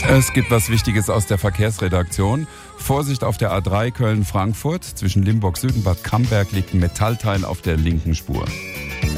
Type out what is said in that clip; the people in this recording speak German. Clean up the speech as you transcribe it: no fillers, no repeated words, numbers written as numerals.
Es gibt was Wichtiges aus der Verkehrsredaktion. Vorsicht auf der A3 Köln-Frankfurt. Zwischen Limburg Süd und Bad Camberg liegt ein Metallteil auf der linken Spur.